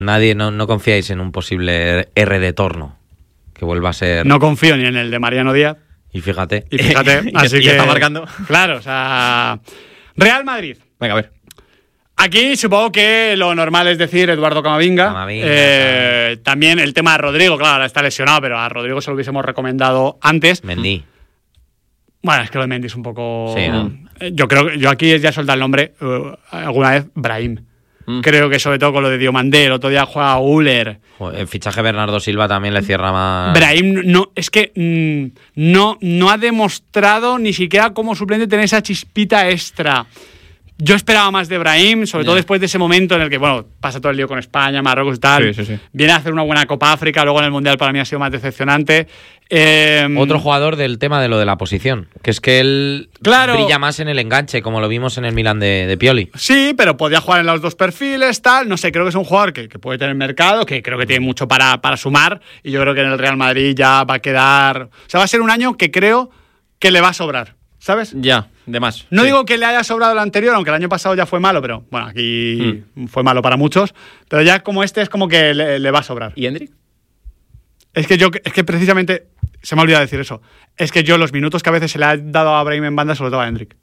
Nadie, no confiáis en un posible R de Torno, que vuelva a ser... No confío ni en el de Mariano Díaz. Y fíjate. Así que está marcando. Claro, o sea... Real Madrid. Venga, a ver. Aquí supongo que lo normal es decir Eduardo Camavinga. También el tema de Rodrigo, claro, ahora está lesionado, pero a Rodrigo se lo hubiésemos recomendado antes. Mendy. Bueno, es que lo de Mendy es un poco... Sí, ¿no? Yo creo que yo aquí ya he soltado el nombre alguna vez, Brahim. Creo que sobre todo con lo de Diomandé, el otro día juega Uller. El fichaje Bernardo Silva también le cierra más... Brahim no, es que no ha demostrado ni siquiera como suplente tener esa chispita extra. Yo esperaba más de Brahim, sobre todo después de ese momento en el que, bueno, pasa todo el lío con España, Marruecos y tal. Sí. Viene a hacer una buena Copa África, luego en el Mundial para mí ha sido más decepcionante. Otro jugador del tema de lo de la posición, que es que él brilla más en el enganche, como lo vimos en el Milan de Pioli. Sí, pero podía jugar en los dos perfiles, tal. No sé, creo que es un jugador que puede tener mercado, que creo que tiene mucho para sumar. Y yo creo que en el Real Madrid ya va a quedar... O sea, va a ser un año que creo que le va a sobrar, ¿sabes? Ya, de más. No digo que le haya sobrado el anterior, aunque el año pasado ya fue malo, pero bueno, aquí fue malo para muchos. Pero ya como este es como que le va a sobrar. ¿Y Endrick? Es que precisamente, se me ha olvidado decir eso, es que yo los minutos que a veces se le ha dado a Brahim en banda se los daba a Endrick.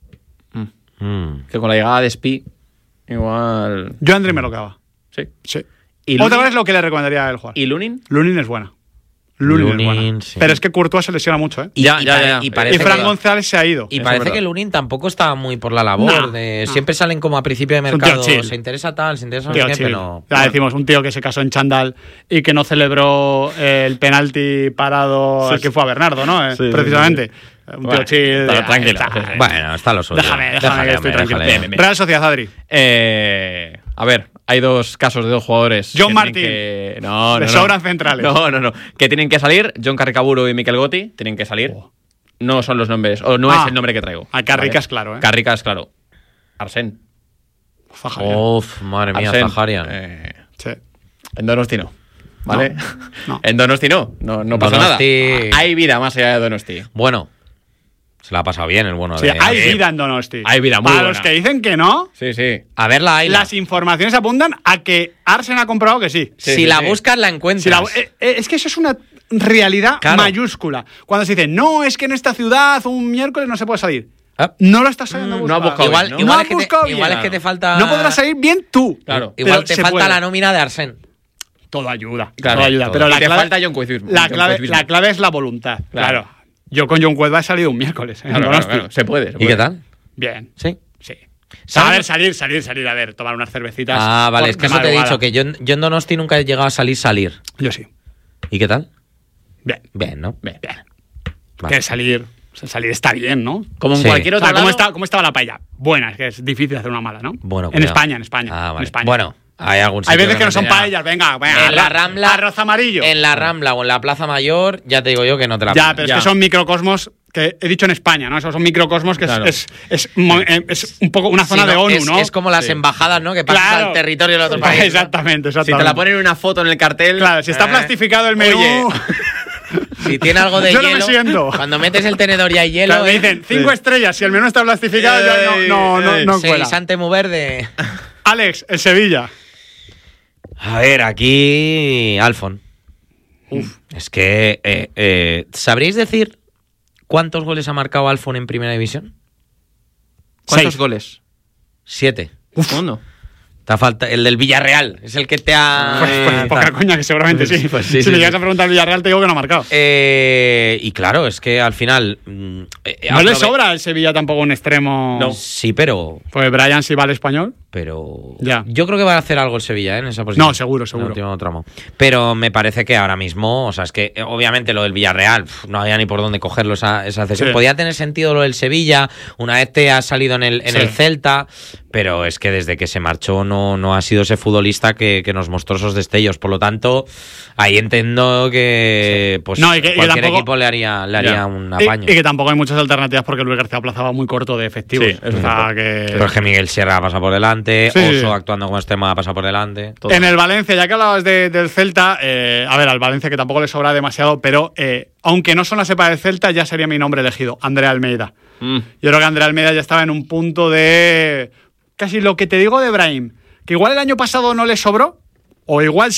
Que con la llegada de Spi, igual... Yo a Endrick me lo quedaba. Sí. ¿Y otra vez lo que le recomendaría a él jugar? ¿Y Lunin? Lunin es buena. Lunin es buena. Sí. Pero es que Courtois se lesiona mucho, ¿eh? Y Fran González se ha ido. Y parece que Lunin tampoco está muy por la labor. Siempre salen como a principio de mercado. Se interesa tal, se interesa no sé qué, pero... Ya decimos, un tío que se casó en chándal y que no celebró el penalti parado al que fue a Bernardo, ¿no? Precisamente. Un tío chill. Tranquilo. Bueno, está lo suyo. Déjame que estoy tranquilo. Bien. Real Sociedad, Adri. A ver, hay dos casos de dos jugadores. John Martín. No. Sobran centrales. No. Que tienen que salir. John Carricaburu y Mikel Gotti tienen que salir. No son los nombres, o no es el nombre que traigo. A Carrica es claro, ¿eh? Carrica es claro. Arsén. Uf, madre mía, Zaharian. Sí. En Donosti no. ¿Vale? No. En Donosti no pasa nada. Hay vida más allá de Donosti. Bueno, se la ha pasado bien el bueno Sí, de... hay vida en Donosti. Hay vida muy Para buena. los que dicen que no, Sí. A verla ahí. las informaciones apuntan a que Arsen ha comprobado que sí. Si la buscas, la encuentras. Es que eso es una realidad mayúscula. Cuando se dice, no, es que en esta ciudad un miércoles no se puede salir. No lo estás sabiendo buscar. No has buscado bien, ¿no? Igual es que te falta... No podrás salir bien tú. Claro. Igual te falta puede. la nómina de Arsén. Todo ayuda. Claro, todo ayuda. todo. Pero Y la te clave, falta John Cuizismo. la clave es la voluntad. Claro. Yo con John Cuezba he salido un miércoles. Claro. Se puede. ¿Y qué tal? Bien. Sí. A ver, salir, a ver, tomar unas cervecitas. Ah, vale, es que eso te he madrugada. dicho, que yo en Donosti nunca he llegado a salir. Yo sí. ¿Y qué tal? Bien. Bien, ¿no? Bien. Vale. Que salir está bien, ¿no? Como en Sí. cualquier O otro sea, lado. ¿cómo estaba la paella? Buena, es que es difícil hacer una mala, ¿no? Bueno, en cuidado. España. Ah, vale. En España. Bueno, hay algún Hay sitio veces que no son tenga- paellas, venga. En la Rambla... Arroz amarillo. En la Rambla o en la Plaza Mayor, ya te digo yo que no te la Ya, ponen. pero es que son microcosmos que he dicho en España, ¿no? Esos son microcosmos que Claro. es un poco una zona Sí, de ONU, ¿no? Es como las embajadas, ¿no? Que pasas Claro. al territorio del otro país. Exactamente. Si te la ponen en una foto en el cartel. Claro, si está plastificado el menú. Oye. Si tiene algo de Yo no hielo, me siento. cuando metes el tenedor y hay hielo... Claro, me dicen 5 estrellas, si el menú está plastificado, ya no cuela. Seis ante muy verde. Alex, el Sevilla. A ver, aquí... Alfon. Es que... ¿sabréis decir cuántos goles ha marcado Alfon en Primera División? ¿Cuántos 6 goles? 7. ¿Cuándo? Te falta el del Villarreal, es el que te ha... Pues poca coña, que seguramente sí. Si me llegas a preguntar al Villarreal, te digo que no ha marcado. Y claro, es que al final... No le sobra al Sevilla tampoco un extremo. No. Sí, pero... Pues Brian si va al español. Pero Ya. yo creo que va a hacer algo el Sevilla, en esa posición. No, seguro. En el último tramo. Pero me parece que ahora mismo, o sea, es que obviamente lo del Villarreal no había ni por dónde cogerlo esa cesión. Sí. Podía tener sentido lo del Sevilla, una vez te ha salido en el Celta, pero es que desde que se marchó no ha sido ese futbolista que nos mostró esos destellos. Por lo tanto, ahí entiendo que pues No, y que cualquier tampoco- equipo le haría un Y apaño. que tampoco hay muchas alternativas porque Luis García Plaza va muy corto de efectivos. Sí, eso o sea, que... Pero es que Miguel Sierra ha pasado por delante, Sí, Oso sí. actuando como extremo ha pasado por delante. Todo. En el Valencia, ya que hablabas del Celta, a ver, al Valencia que tampoco le sobra demasiado, pero aunque no son la cepa del Celta, ya sería mi nombre elegido, Andrea Almeida. Yo creo que Andrea Almeida ya estaba en un punto de... Casi lo que te digo de Brahim, que igual el año pasado no le sobró, O igual